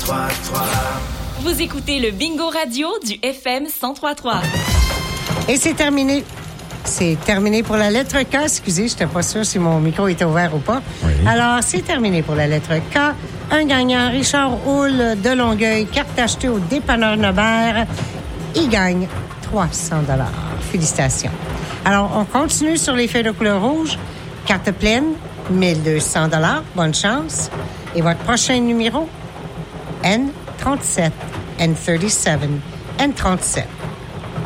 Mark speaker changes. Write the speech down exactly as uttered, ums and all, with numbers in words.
Speaker 1: trois trois.
Speaker 2: Vous écoutez le Bingo Radio du F M cent trois trois.
Speaker 3: Et c'est terminé. C'est terminé pour la lettre K. Excusez, je n'étais pas sûre si mon micro était ouvert ou pas.
Speaker 4: Oui.
Speaker 3: Alors, c'est terminé pour la lettre K. Un gagnant, Richard Houle de Longueuil, carte achetée au dépanneur Nobert. Il gagne trois cents dollars. Félicitations. Alors, on continue sur les feuilles de couleur rouge. Carte pleine, mille deux cents dollars. Bonne chance. Et votre prochain numéro, N trente-sept, N trente-sept, N trente-sept.